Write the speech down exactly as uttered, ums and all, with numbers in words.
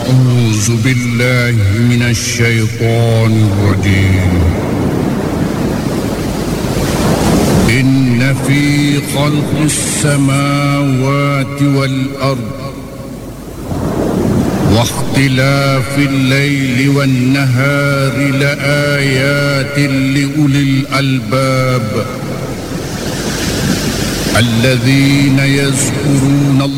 أعوذ بالله من الشيطان الرجيم. إن في خلق السماوات والأرض واختلاف الليل والنهار لآيات لأولي الألباب الذين يذكرون الله